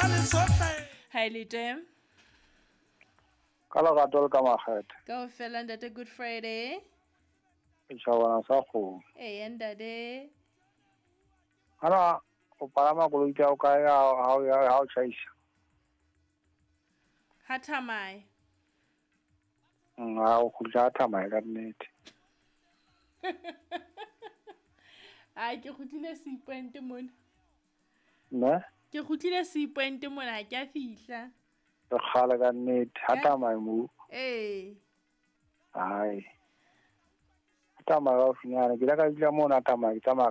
Hi Litem. Kala katol ka makget. Go fella ndate Good Friday. Ishawana sa go. Ndade. Ana o palama go itse o ka how chaisa. Hathamai. O khutla thamai ka nnete. Ai ke khutlile seipente mona. Ne? Ke khutlile seipente mona ke a fihla. Re kgale ka nnete ha tsamaya mo. Ai. Tsamaya ga o finyana ke la ka dila mona tsamaya ke tsamaya